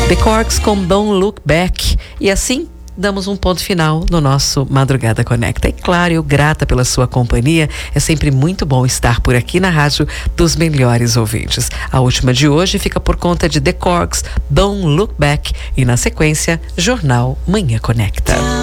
The Corks com Don't Look Back. E assim damos um ponto final no nosso Madrugada Conecta. E claro, eu grata pela sua companhia. É sempre muito bom estar por aqui na rádio dos melhores ouvintes. A última de hoje fica por conta de The Corks, Don't Look Back. E na sequência, Jornal Manhã Conecta.